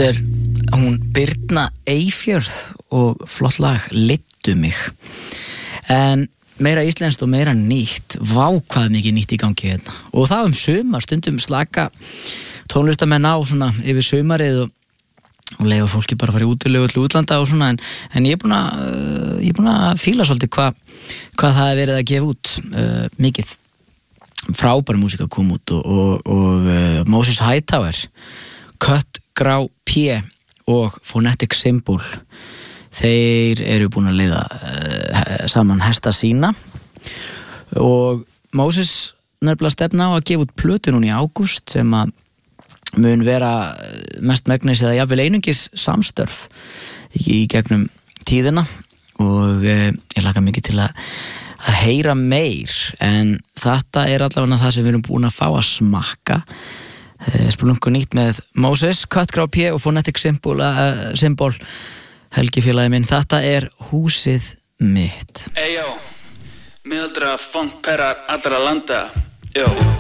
Þetta hún Birna Eyfjörð og flott lag Leiddu mig. En meira íslenskt og meira nýtt. Vá hvað mikið nýtt í gangi hérna. Og það sumar, stundum slaka tónlistamenn á svona yfir sumarið og leyfa fólki bara að fara í útilegu til útlanda og svona, en ég er búin að fíla svolítið hvað það er verið að gefa út mikið frábær músík að koma út og Moses Hightower, Cut Grá P og Phonetic Symbol, þeir eru búin að leiða saman hesta sína og Moses nefnilega stefna á að gefa út plötu núna í ágúst sem að mun vera mest megnis eða jafnvel einungis samstörf í gegnum tíðina og ég laka mikið til að heyra meir, en þetta er allavega það sem við erum búin að fá að smakka. Spilungu nýtt með Moses, Cut Grá P og Phonetic Symbol, Helgi félagi minn. Þetta er húsið mitt. Eyjó, miðaldra funkperrar allra landa. Jó.